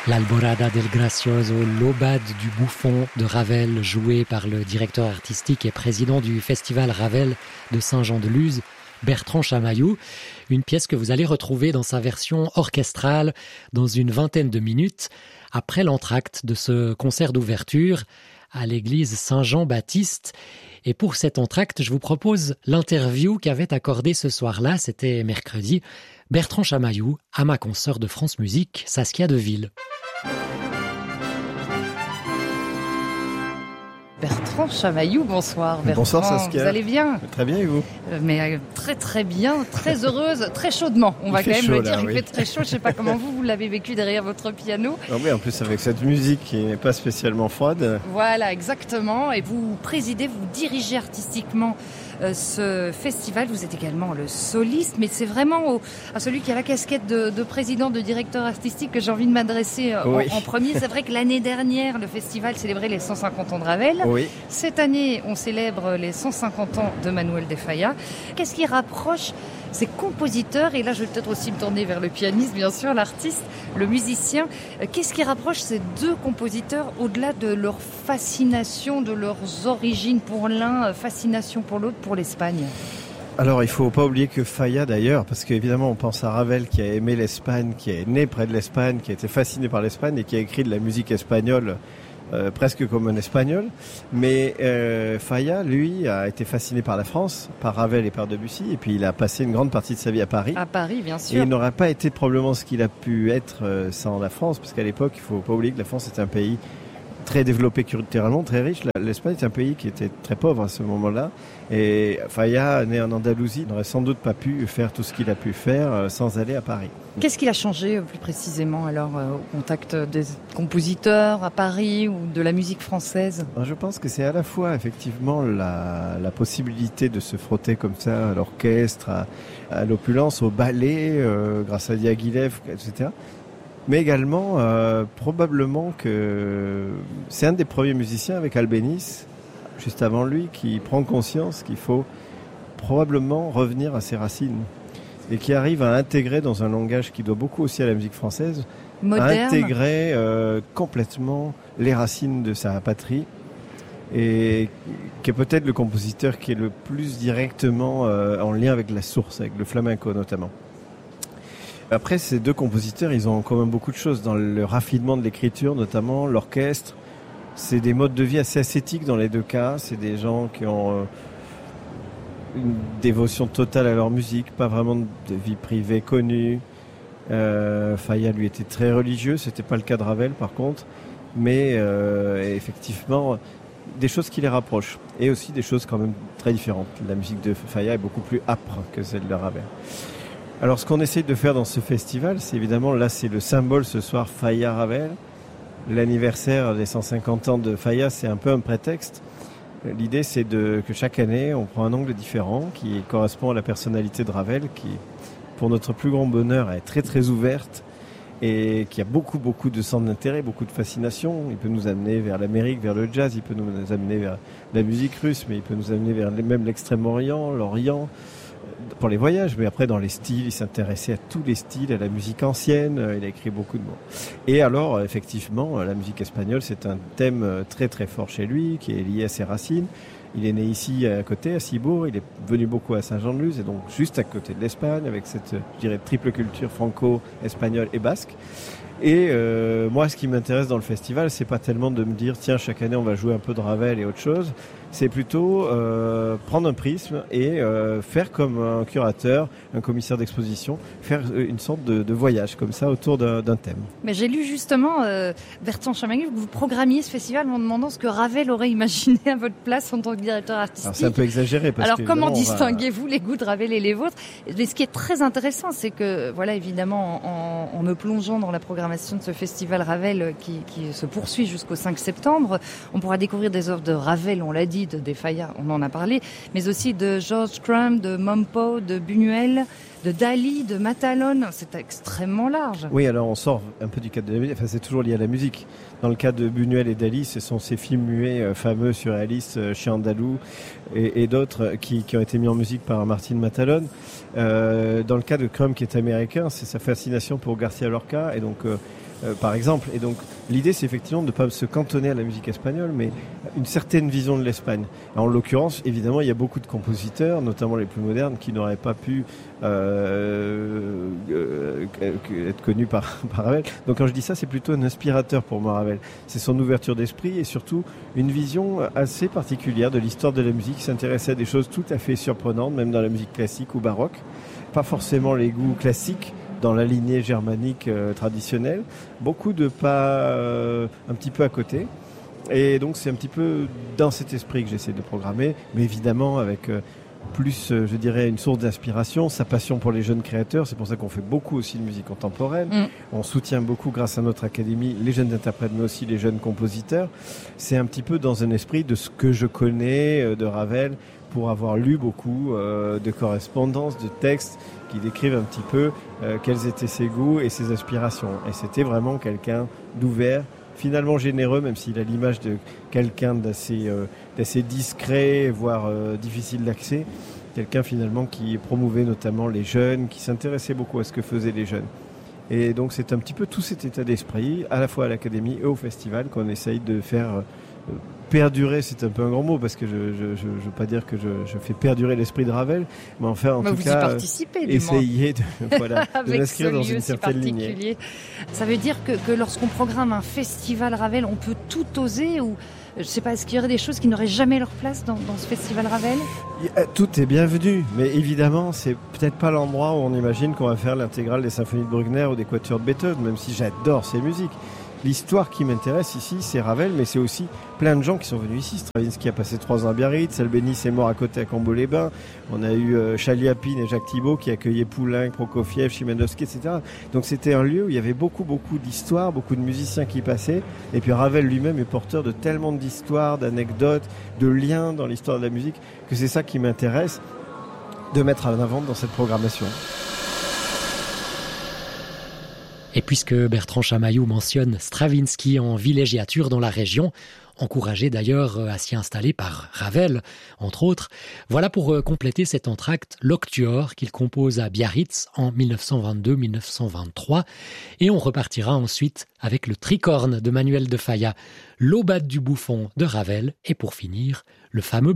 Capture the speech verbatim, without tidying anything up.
L'Alborada del Gracioso, l'aubade du bouffon de Ravel, joué par le directeur artistique et président du festival Ravel de Saint-Jean-de-Luz, Bertrand Chamaillou. Une pièce que vous allez retrouver dans sa version orchestrale dans une vingtaine de minutes après l'entracte de ce concert d'ouverture à l'église Saint-Jean-Baptiste. Et pour cet entracte, je vous propose l'interview qu'avait accordée ce soir-là, c'était mercredi, Bertrand Chamaillou à ma consoeur de France Musique, Saskia Deville. Bertrand Chamaillou, bonsoir. Bertrand, bonsoir Saskia. Vous allez bien ? Très bien et vous ? euh, Mais euh, très très bien, très heureuse, très chaudement. On il va quand même chaud, le dire, là, il oui. fait très chaud. Je ne sais pas comment vous, vous l'avez vécu derrière votre piano. Ah oui, en plus avec cette musique qui n'est pas spécialement froide. Voilà, exactement. Et vous présidez, vous dirigez artistiquement euh, ce festival. Vous êtes également le soliste, mais c'est vraiment au, à celui qui a la casquette de, de président, de directeur artistique que j'ai envie de m'adresser euh, oui. en, en premier. C'est vrai que l'année dernière, le festival célébrait les cent cinquante ans de Ravel. Oui. Cette année, on célèbre les cent cinquante ans de Manuel de Falla. Qu'est-ce qui rapproche ces compositeurs, et là je vais peut-être aussi me tourner vers le pianiste, bien sûr, l'artiste, le musicien, qu'est-ce qui rapproche ces deux compositeurs au-delà de leur fascination, de leurs origines pour l'un, fascination pour l'autre, pour l'Espagne ? Alors il faut pas oublier que Falla d'ailleurs, parce qu'évidemment on pense à Ravel qui a aimé l'Espagne, qui est né près de l'Espagne, qui a été fasciné par l'Espagne et qui a écrit de la musique espagnole Euh, presque comme un espagnol, mais euh, Falla, lui, a été fasciné par la France, par Ravel et par Debussy, et puis il a passé une grande partie de sa vie à Paris. À Paris, bien sûr. Et il n'aurait pas été probablement ce qu'il a pu être euh, sans la France, parce qu'à l'époque, il faut pas oublier que la France est un pays très développé culturellement, très riche. L'Espagne est un pays qui était très pauvre à ce moment-là. Et Falla, né en Andalousie, n'aurait sans doute pas pu faire tout ce qu'il a pu faire sans aller à Paris. Qu'est-ce qu'il a changé plus précisément alors au contact des compositeurs à Paris ou de la musique française ? Je pense que c'est à la fois effectivement la, la possibilité de se frotter comme ça à l'orchestre, à, à l'opulence, au ballet, euh, grâce à Diaghilev, et cetera. Mais également, euh, probablement que c'est un des premiers musiciens avec Albéniz, juste avant lui, qui prend conscience qu'il faut probablement revenir à ses racines et qui arrive à intégrer dans un langage qui doit beaucoup aussi à la musique française, moderne, à intégrer euh, complètement les racines de sa patrie et qui est peut-être le compositeur qui est le plus directement euh, en lien avec la source, avec le flamenco notamment. Après, ces deux compositeurs, ils ont en commun beaucoup de choses dans le raffinement de l'écriture, notamment l'orchestre. C'est des modes de vie assez ascétiques dans les deux cas. C'est des gens qui ont euh, une dévotion totale à leur musique, pas vraiment de vie privée connue. Euh, Falla, lui, était très religieux. C'était pas le cas de Ravel, par contre. Mais euh, effectivement, des choses qui les rapprochent. Et aussi des choses quand même très différentes. La musique de Falla est beaucoup plus âpre que celle de Ravel. Alors, ce qu'on essaye de faire dans ce festival, c'est évidemment, là, c'est le symbole ce soir, Falla-Ravel. L'anniversaire des cent cinquante ans de Falla, c'est un peu un prétexte. L'idée, c'est de, que chaque année, on prend un angle différent qui correspond à la personnalité de Ravel, qui, pour notre plus grand bonheur, est très, très ouverte et qui a beaucoup, beaucoup de centres d'intérêt, beaucoup de fascination. Il peut nous amener vers l'Amérique, vers le jazz, il peut nous amener vers la musique russe, mais il peut nous amener vers même l'Extrême-Orient, l'Orient, pour les voyages, mais après dans les styles, il s'intéressait à tous les styles, à la musique ancienne, il a écrit beaucoup de mots. Et alors, effectivement, la musique espagnole, c'est un thème très très fort chez lui, qui est lié à ses racines. Il est né ici à côté, à Cibourg, il est venu beaucoup à Saint-Jean-de-Luz, et donc juste à côté de l'Espagne, avec cette, je dirais, triple culture franco-espagnole et basque. Et euh, moi, ce qui m'intéresse dans le festival, c'est pas tellement de me dire, tiens, chaque année, on va jouer un peu de Ravel et autre chose. C'est plutôt euh, prendre un prisme et euh, faire comme un curateur, un commissaire d'exposition, faire une sorte de, de voyage comme ça autour d'un, d'un thème. Mais j'ai lu justement, euh, Bertrand Chamaillou, que vous programmiez ce festival en demandant ce que Ravel aurait imaginé à votre place en tant que directeur artistique. Alors c'est un peu exagéré. Parce Alors que, comment va... distinguez-vous les goûts de Ravel et les vôtres ? Mais ce qui est très intéressant, c'est que, voilà, évidemment, en, en me plongeant dans la programmation de ce festival Ravel qui, qui se poursuit jusqu'au cinq septembre, on pourra découvrir des œuvres de Ravel, on l'a dit, de des Falla, on en a parlé, mais aussi de George Crumb, de Mompo, de Buñuel, de Dali, de Matalone. C'est extrêmement large. Oui, alors on sort un peu du cadre de la musique, enfin c'est toujours lié à la musique. Dans le cas de Buñuel et Dali, ce sont ces films muets euh, fameux, surréalistes, euh, Chien andalou et, et d'autres qui, qui ont été mis en musique par Martin Matalone. Euh, dans le cas de Crumb, qui est américain, c'est sa fascination pour García Lorca, et donc euh, euh, par exemple. Et donc, l'idée, c'est effectivement de ne pas se cantonner à la musique espagnole, mais une certaine vision de l'Espagne. En l'occurrence, évidemment, il y a beaucoup de compositeurs, notamment les plus modernes, qui n'auraient pas pu euh, euh, être connus par, par Ravel. Donc, quand je dis ça, c'est plutôt un inspirateur pour moi, Ravel. C'est son ouverture d'esprit et surtout une vision assez particulière de l'histoire de la musique, qui s'intéressait à des choses tout à fait surprenantes, même dans la musique classique ou baroque. Pas forcément les goûts classiques dans la lignée germanique euh, traditionnelle, beaucoup de pas euh, un petit peu à côté. Et donc c'est un petit peu dans cet esprit que j'essaie de programmer, mais évidemment avec euh, plus, euh, je dirais, une source d'inspiration, sa passion pour les jeunes créateurs. C'est pour ça qu'on fait beaucoup aussi de musique contemporaine. Mm. On soutient beaucoup, grâce à notre académie, les jeunes interprètes, mais aussi les jeunes compositeurs. C'est un petit peu dans un esprit de ce que je connais euh, de Ravel, pour avoir lu beaucoup euh, de correspondances, de textes qui décrivent un petit peu euh, quels étaient ses goûts et ses aspirations. Et c'était vraiment quelqu'un d'ouvert, finalement généreux, même s'il a l'image de quelqu'un d'assez, euh, d'assez discret, voire euh, difficile d'accès. Quelqu'un finalement qui promouvait notamment les jeunes, qui s'intéressait beaucoup à ce que faisaient les jeunes. Et donc c'est un petit peu tout cet état d'esprit, à la fois à l'Académie et au festival, qu'on essaye de faire euh, perdurer. C'est un peu un grand mot, parce que je ne veux pas dire que je, je fais perdurer l'esprit de Ravel, mais enfin en bah tout vous cas y essayer de, voilà, de m'inscrire dans une certaine lignée. Ça veut dire que, que lorsqu'on programme un festival Ravel, on peut tout oser, ou je sais pas, est-ce qu'il y aurait des choses qui n'auraient jamais leur place dans, dans ce festival Ravel? Tout est bienvenu, mais évidemment, c'est peut-être pas l'endroit où on imagine qu'on va faire l'intégrale des symphonies de Bruckner ou des quatuors de Beethoven, même si j'adore ces musiques. L'histoire qui m'intéresse ici, c'est Ravel, mais c'est aussi plein de gens qui sont venus ici. Stravinsky a passé trois ans à Biarritz, Albéniz est mort à côté à Cambo-les-Bains. On a eu euh, Chaliapine et Jacques Thibault qui accueillaient Poulenc, Prokofiev, Chimanovski, et cetera. Donc c'était un lieu où il y avait beaucoup, beaucoup d'histoires, beaucoup de musiciens qui passaient. Et puis Ravel lui-même est porteur de tellement d'histoires, d'anecdotes, de liens dans l'histoire de la musique, que c'est ça qui m'intéresse de mettre en avant dans cette programmation. Et puisque Bertrand Chamaillou mentionne Stravinsky en villégiature dans la région, encouragé d'ailleurs à s'y installer par Ravel, entre autres, voilà pour compléter cet entracte l'Octuor qu'il compose à Biarritz en dix-neuf cent vingt-deux dix-neuf cent vingt-trois. Et on repartira ensuite avec le Tricorne de Manuel de Falla, l'Aubade du Bouffon de Ravel, et pour finir, le fameux